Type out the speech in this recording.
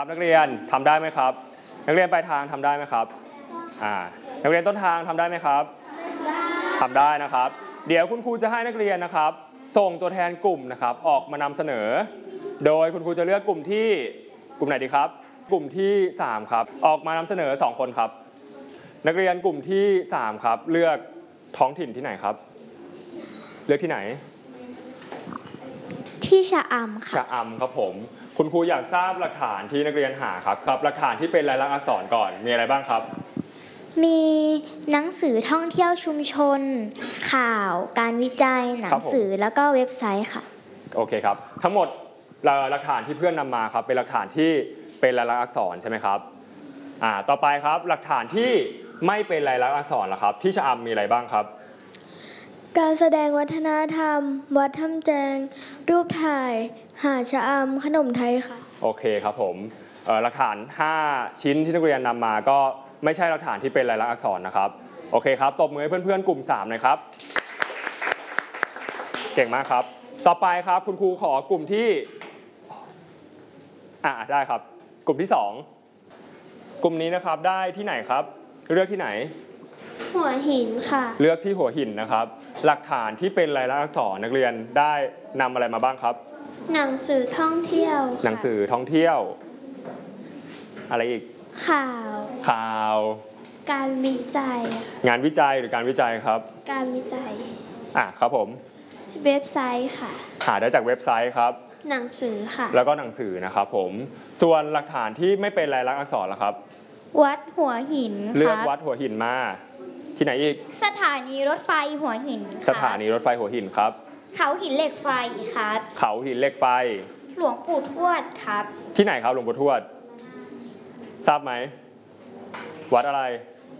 นักเรียนทำได้ไหมครับนักเรียนปลายทางทำได้ไหมครับนักเรียนต้นทางทำได้ไหมครับทำได้นะครับเดี๋ยวคุณครูจะให้นักเรียนนะครับส่งตัวแทนกลุ่มนะครับออกมานำเสนอโดยคุณครูจะเลือกกลุ่มไหนดีครับกลุ่มที่3ครับออกมานำเสนอ2คนครับนักเรียนกลุ่มที่3ครับเลือกท้องถิ่นที่ไหนครับเลือกที่ไหนที่ชะอำค่ะชะอำครับผมคุณครูอยากทราบหลักฐานที่นักเรียนหาครับหลักฐานที่เป็นลายลักษณ์อักษรก่อนมีอะไรบ้างครับมีหนังสือท่องเที่ยวชุมชนข่าวการวิจัยหนังสือแล้วก็เว็บไซต์ค่ะโอเคครับทั้งหมดหลักฐานที่เพื่อนนำมาครับเป็นหลักฐานที่เป็นลายลักษณ์อักษรใช่ไหมครับต่อไปครับหลักฐานที่ไม่เป็นลายลักษณ์อักษรล่ะครับที่ชะอำมีอะไรบ้างครับการแสดงวัฒนธรรมวัดถ้ำแจงรูปถ่ายหาดชะอำขนมไทยค่ะโอเคครับผมหลักฐาน5ชิ้นที่นักเรียนนำมาก็ไม่ใช่หลักฐานที่เป็นลายลักษณ์อักษรนะครับโอเคครับตบมือให้เพื่อนๆกลุ่ม3หน่อยครับเก่งมากครับต่อไปครับคุณครูขอกลุ่มที่ได้ครับกลุ่มที่2กลุ่มนี้นะครับได้ที่ไหนครับเลือกที่ไหนหัวหินค่ะเลือกที่หัวหินนะครับหลักฐานที่เป็นลายลักษณ์อักษรนักเรียนได้นำอะไรมาบ้างครับหนังสือท่องเที่ยวหนังสือท่องเที่ยวอะไรอีกข่าว การวิจัยงานวิจัยหรือการวิจัยครับการวิจัยครับผมเว็บไซต์ค่ะหาได้จากเว็บไซต์ครับหนังสือค่ะแล้วก็หนังสือนะครับผมส่วนหลักฐานที่ไม่เป็นลายลักษณ์อักษรล่ะครับวัดหัวหินเลือกวัดหัวหินมาที่ไหนอีกสถานีรถไฟหัวหินสถานีรถไฟหัวหินครับเขาหินเหล็กไฟครับเขาหินเหล็กไฟหลวงปู่ทวดครับที่ไหนครับหลวงปู่ทวดทราบไหมวัดอะไร